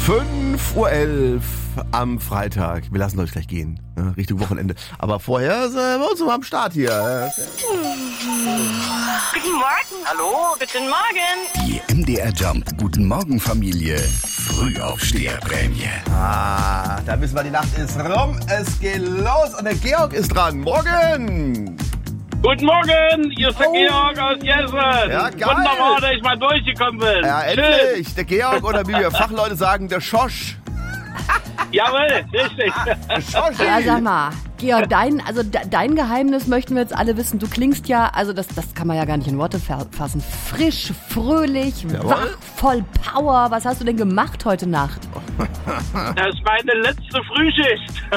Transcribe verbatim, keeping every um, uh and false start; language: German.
fünf Uhr elf am Freitag. Wir lassen euch gleich gehen, ne, Richtung Wochenende. Aber vorher sind wir uns mal am Start hier. Guten Morgen. Hallo, guten Morgen. Die M D R Jump Guten Morgen Familie Frühaufsteherprämie. Ah, da wissen wir, die Nacht ist rum. Es geht los und der Georg ist dran. Morgen! Guten Morgen, hier ist der oh. Georg aus Jessen. Ja, geil. Wunderbar, dass ich mal durchgekommen bin. Ja, endlich. Schön. Der Georg oder wie wir Fachleute sagen, der Schosch. Jawohl, richtig. Ja, sag mal, Georg, dein, also de, dein Geheimnis möchten wir jetzt alle wissen. Du klingst ja, also das, das kann man ja gar nicht in Worte fassen. Frisch, fröhlich, Jawohl. wach, voll Power. Was hast du denn gemacht heute Nacht? Das ist meine letzte Frühschicht.